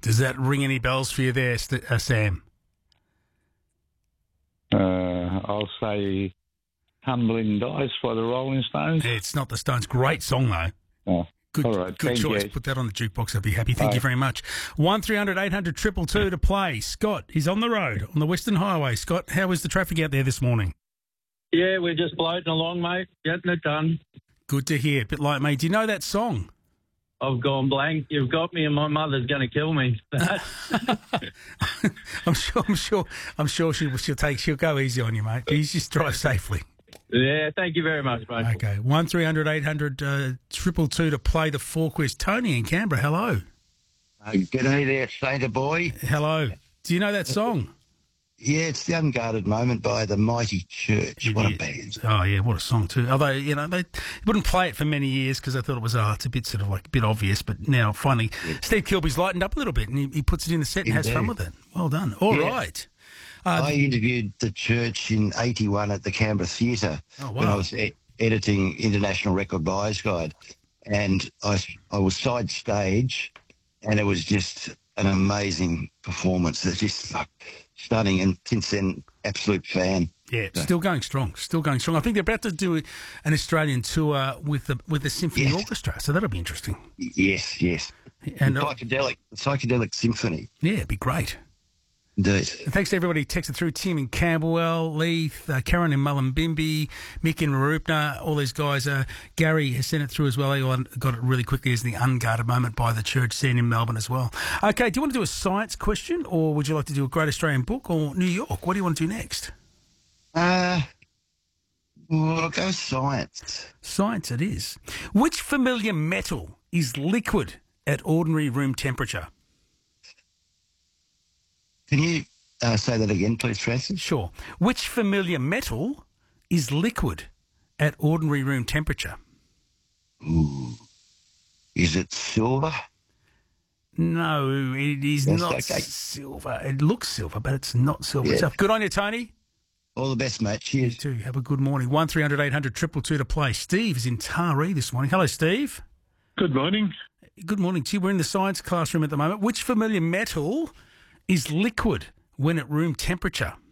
Does that ring any bells for you there, Sam? I'll say Humbling Dice by the Rolling Stones. It's not the Stones. Great song, though. Oh, Good, all right. good Thank choice. you. Put that on the jukebox. I'd be happy. Thank you very much. 1300 800 222 to play. Scott, he's on the road on the Western Highway. Scott, how is the traffic out there this morning? Yeah, we're just floating along, mate. Getting it done. Good to hear. A bit like me. Do you know that song? I've gone blank. You've got me, and my mother's going to kill me. I'm sure she'll go easy on you, mate. Please just drive safely. Yeah, thank you very much, mate. Okay, 1300 800 222 to play the 4 quiz. Tony in Canberra, hello. G'day there, Sainter boy. Hello. Do you know that song? Yeah, it's The Unguarded Moment by the Mighty Church. What a band. Oh, yeah, what a song too. Although, they wouldn't play it for many years because I thought it was, it's a bit sort of like a bit obvious, but now finally Steve Kilby's lightened up a little bit and he puts it in the set and has fun with it. Well done. All right. I interviewed the Church in 81 at the Canberra Theatre when I was editing International Record Buyers Guide, and I was side stage, and it was just an amazing performance. It's just stunning, and since then, absolute fan. Yeah, still going strong. I think they're about to do an Australian tour with the symphony orchestra, so that'll be interesting. Yes. And psychedelic symphony. Yeah, it'd be great. Indeed. And thanks to everybody texted through. Tim in Camberwell, Leith, Karen in Mullumbimby, Mick in Marupna, all these guys. Gary has sent it through as well. He got it really quickly as The Unguarded Moment by the Church scene in Melbourne as well. Okay, do you want to do a science question, or would you like to do a Great Australian Book, or New York? What do you want to do next? Well, I'll go science. Science it is. Which familiar metal is liquid at ordinary room temperature? Can you say that again, please, Francis? Sure. Which familiar metal is liquid at ordinary room temperature? Ooh. Is it silver? No, it is not silver. It looks silver, but it's not silver itself. Good on you, Tony. All the best, mate. Cheers. You too. Have a good morning. 1300 800 222 to play. Steve is in Taree this morning. Hello, Steve. Good morning. Good morning to you. We're in the science classroom at the moment. Which familiar metal is liquid when at room temperature?